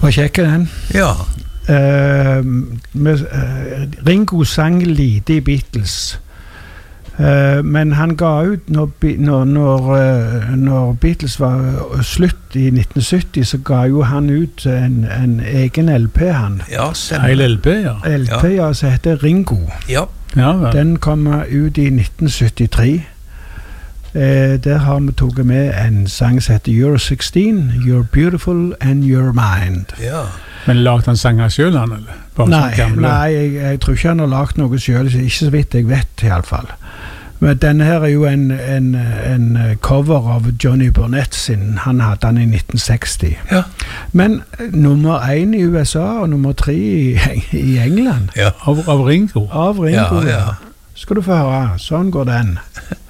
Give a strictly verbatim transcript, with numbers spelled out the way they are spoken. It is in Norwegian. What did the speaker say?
Var kjekke den? Ja. Uh, med, uh, Ringo sang lite i Beatles. Uh, men han ga ut når, når, når, uh, når Beatles var slutt i nitten sytti, så ga jo han ut en, en egen L P han. Ja, Heil L P, ja. L P, ja, som heter Ringo. Ja. Ja, den kom ut i nitten syttitre. Uh, der har vi taget med en sang som heter You're sixteen, You're Beautiful and You're Mind. Ja. Men lagde han sanger selv, han, eller? Bare nei, nei jeg, jeg tror ikke han har lagt noe selv, ikke så vidt jeg vet i alle fall. Men denne her er jo en, en, en cover av Johnny Burnett sin, han hadde han i nitten seksti. Ja. Men nummer én i U S A og nummer tre i, i England. Ja. Av, av Ringo? Av Ringo, ja, ja. Skal du få høre, sånn går den.